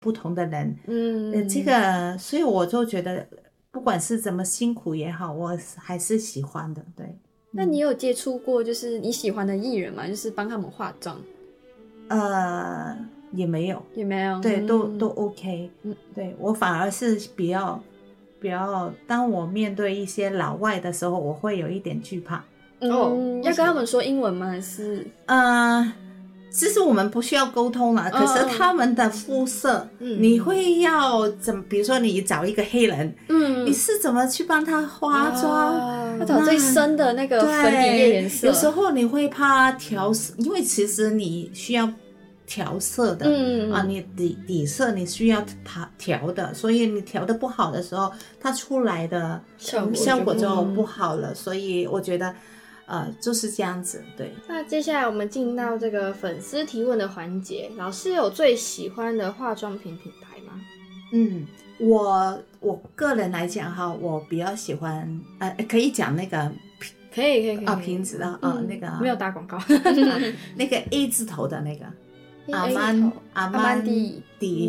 不同的人，这个所以我就觉得不管是怎么辛苦也好，我还是喜欢的。对， 那你有接触过就是你喜欢的艺人吗？就是帮他们化妆？ 也没有，对，都 OK。对，我反而是比较，当我面对一些老外的时候，我会有一点惧怕。 要跟他们说英文吗？还是其实我们不需要沟通了，可是他们的肤色，你会要比如说你找一个黑人，你是怎么去帮他化妆？ 要找最深的那个粉底液颜色。 有时候你会怕调色，因为其实你需要调色的，你底色你需要调的，所以你调的不好的时候，它出来的效果就不好了。所以我觉得。就是这样子，对。 那接下来我们进到这个粉丝提问的环节，老师有最喜欢的化妆品品牌吗？ 我个人来讲哈，我比较喜欢，可以讲那个可以瓶子的那个没有打广告， 那个 A 字头的那个阿曼迪，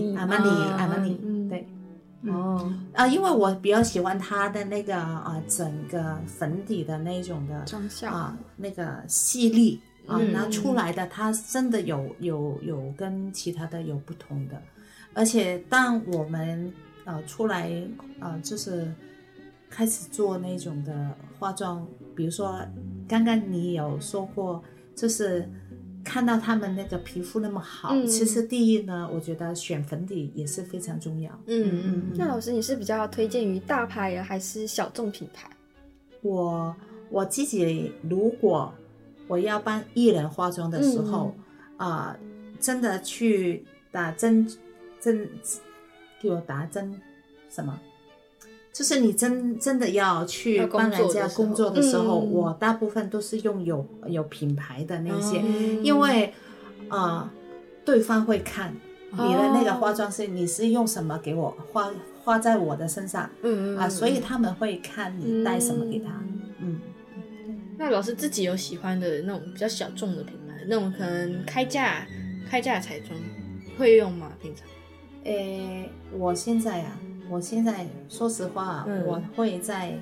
对。因为我比较喜欢它的那个整个粉底的那种的妆效那个细腻拿出来的，它真的有跟其他的有不同的。而且当我们出来就是开始做那种的化妆，比如说刚刚你有说过，就是看到他们那个皮肤那么好，其实第一呢，我觉得选粉底也是非常重要。 那老师你是比较推荐于大牌还是小众品牌？ 我自己如果我要帮艺人化妆的时候，真的去打针，给我打针什么？就是你真的要去帮人家工作的时候，我大部分都是用有品牌的那些，因为对方会看你的那个化妆师，你是用什么给我画在我的身上，所以他们会看你带什么给他。 那老师自己有喜欢的那种比较小众的品牌，那种可能开价彩妆会用吗？平常？ 我现在说实话，我会在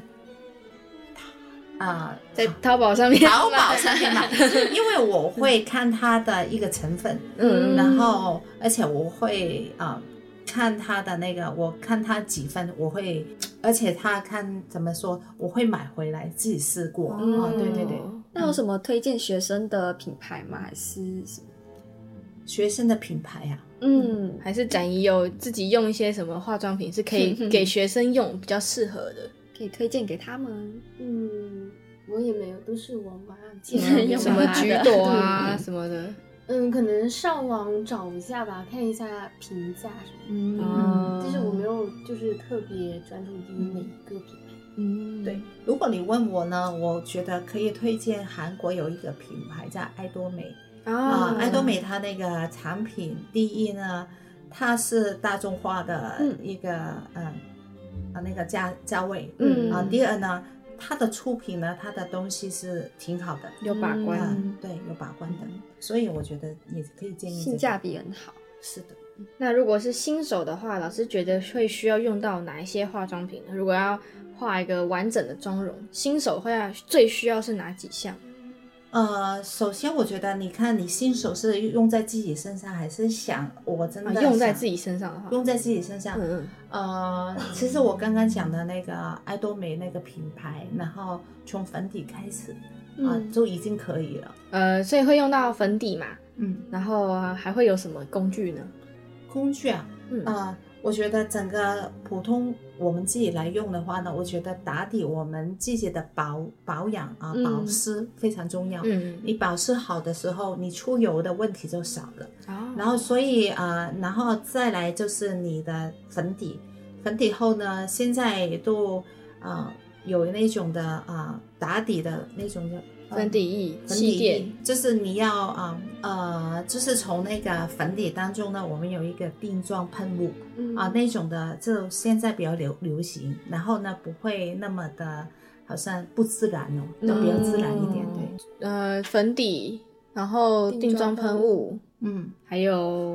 淘宝上面买，因为我会看它的一个成分，然后而且我会看它的那个，我看它几分，我会，而且它看怎么说，我会买回来自己试过。对。 那有什么推荐学生的品牌吗？还是什么学生的品牌啊？ 还是展仪有自己用一些什么化妆品是可以给学生用比较适合的， 可以推荐给他们？ 我也没有，都是我妈什么橘朵什么的。 可能上网找一下吧，看一下评价什么。但是我没有就是特别专注于哪一个品牌。 对，如果你问我呢，我觉得可以推荐韩国有一个品牌叫爱多美。爱多美它那个产品，第一呢，它是大众化的一个那个价位，第二呢，它的出品呢，它的东西是挺好的， 有把关， 对，有把关的，所以我觉得也可以建议性价比很好。 是的。 那如果是新手的话，老师觉得会需要用到哪一些化妆品呢？如果要画一个完整的妆容，新手会最需要是哪几项？ 首先我觉得你看你新手是用在自己身上，还是我真的用在自己身上的话， 用在自己身上。其实我刚刚讲的那个爱多美那个品牌，然后从粉底开始就已经可以了。 所以会用到粉底嘛，然后还会有什么工具呢？ 工具我觉得整个普通我们自己来用的话呢，我觉得打底我们自己的保养保湿非常重要。你保湿好的时候，你出油的问题就少了。然后所以然后再来就是你的粉底后呢，现在都有那种的打底的那种的粉底液、气垫， 就是你要就是从那个粉底当中呢，我们有一个定妆喷雾那种的，就现在比较流行，然后呢不会那么的好像不自然就比较自然一点。对， 粉底，然后定妆喷雾，还有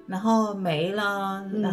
然后没了，然